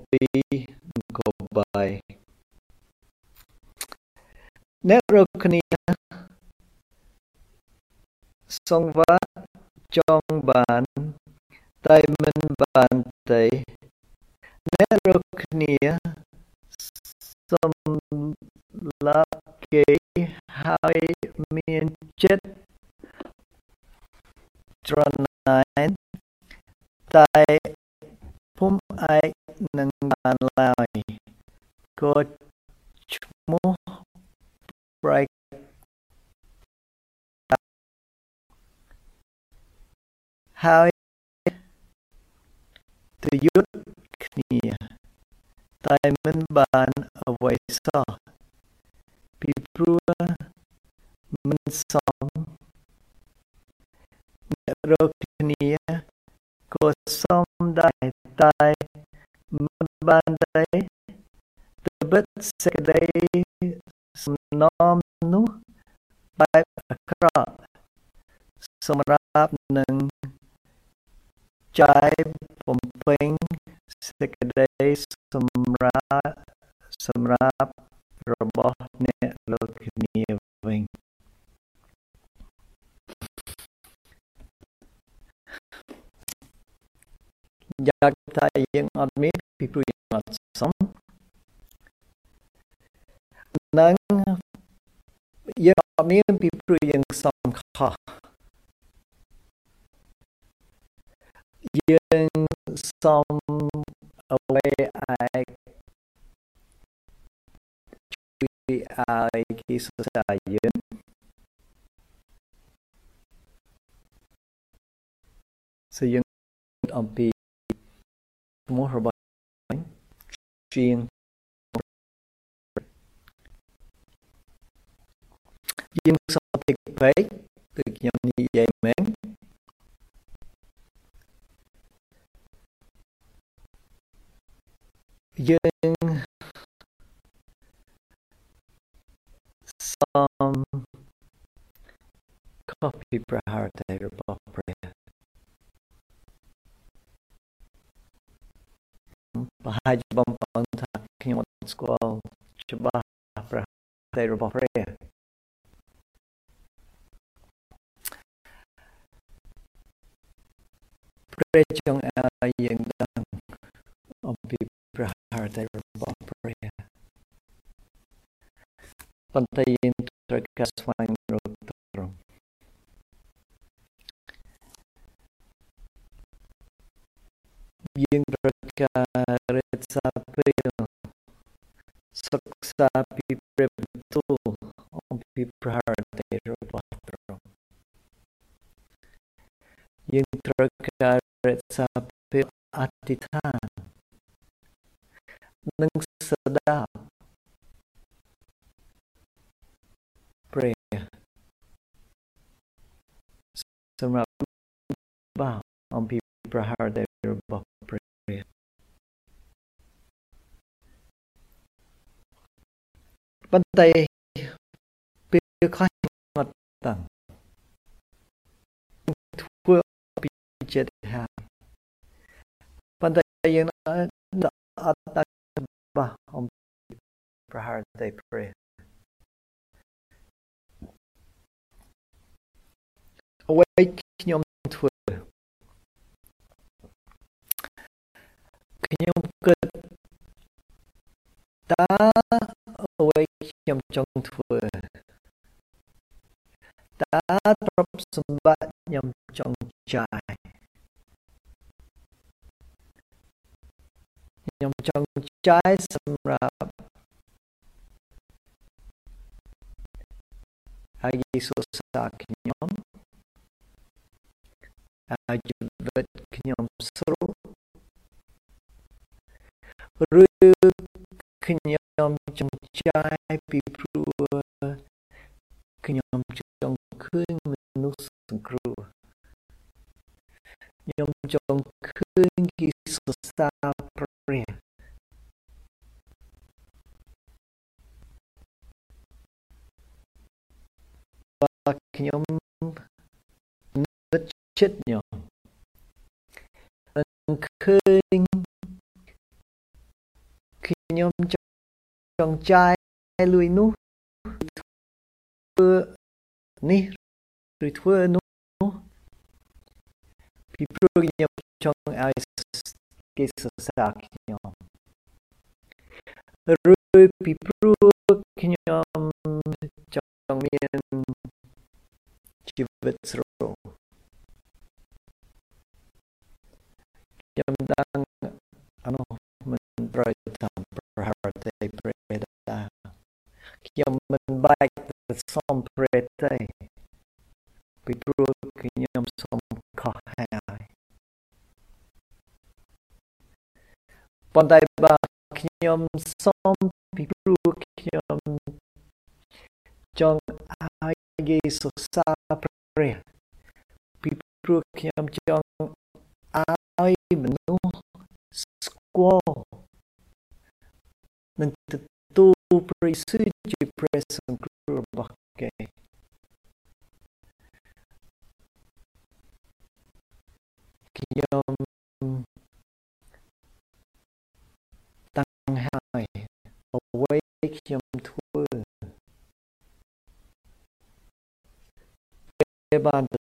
2 ក៏3អ្នករកគ្នាសង្វាក់ចង់បានតែមិនបានទេអ្នករកគ្នាសម្រាប់គេហើយមានចិត្តច្រណែនតែពុំអាចនឹងបានឡើយក៏ឈ្មោះប្រែកហើយទៅយុទ្ធគ្នាតែមិនបានអ្វីសោះពីព្រោះមិនសមអ្នករកគ្នាក៏សមដែរតែមិនបានទេត្បិតសេចក្តីសំណមនោះបែបអាក្រក់សម្រាប់នឹងចាយបំពេញសេចក្តីសម្រាប់របស់អ្នកលោកគ្នាវិញយ៉ាងតែយើងអត់មានពីព្រោះយើងអត់សមនឹងយើងអត់មានពីព្រោះយើងសមខុសយើងសមអ្វីអាចជួយឲ្យគេសរសើរយើងso យើងអំពីឈ្មោះរបស់ជាងយើងសមតិចពេកដូចខ្ញុំនិយាយមែនយើងសមខុសពីប្រហារតែរបស់ព្រះប្រហែលជាបងប្អូនថាខ្ញុំអត់ស្គាល់ច្បាស់ប្រហារតែរបស់ព្រះព្រះចង់ឲ្យយើងដឹងអំពីប្រហារតែរបស់ព្រះប៉ុន្តែយើងត្រូវការស្វែងរកត្រង់យើងត្រូវការរក្សាពេលសិក្សាពីព្រះបន្ទូលអំពីប្រហារតែរបស់ទ្រង់យើងត្រូវការរក្សាពេលអធិដ្ឋាននិងស្ដាប់ព្រះសម្រាប់បាវអំពីប្រហារតែរបស់ព្រះប៉ុន្តែពេលខ្លះអត់ដឹងធ្វើពីចិត្តហាប៉ុន្តែយើងអត់ដឹងបាសអំពីប្រហារតែព្រះអ្វីខ្ញុំធ្វើខ្ញុំគិតតើអ្វីខ្ញុំចង់ធ្វើតើទ្រព្យសម្បត្តិខ្ញុំចង់ចាយខ្ញុំចង់ចាយសម្រាប់ឲ្យយេស៊ូវសាខ្ញុំឲ្យជីវិតខ្ញុំស្រួលឬខ្ញុំចង់ចាយពីព្រោះខ្ញុំចង់ឃើញមនុស្សសង្គ្រោះខ្ញុំចង់ឃើញគេសរសើរព្រះបើខ្ញុំនឹកចិត្តខ្ញុំឃើញខ្ញុំចង់ចាយលុយនោះធ្វើនេះឬធ្វើនោះពីព្រោះខ្ញុំចង់ឲ្យគេសរសើរខ្ញុំឬពីព្រោះខ្ញុំចង់មានជីវិតស្រួលខ្ញុំដឹងអានោះមិនត្រូវតាមប្រហែលទេប្រេតាខ្ញុំមិនបាច់ទៅសុំប្រេទេពីព្រោះខ្ញុំសុំខុសហើយប៉ុន្តែបើខ្ញុំសុំពីព្រោះខ្ញុំចង់ឲ្យគេសរសើរព្រះពីព្រោះខ្ញុំចង់ឲ្យមនុស្សស្គាល់និងទទួលព្រះយេស៊ូវជាព្រះសង្គ្រោះរបស់គេខ្ញុំតាំងហើយអ្វីខ្ញុំធ្វើពេលបានទៅ